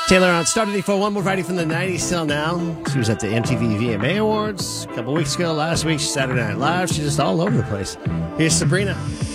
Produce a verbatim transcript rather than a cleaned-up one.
Taylor on Star ninety-four, one more Friday from the nineties till now. She was at the M T V V M A Awards a couple weeks ago. Last week, Saturday Night Live. She's just all over the place. Here's Sabrina.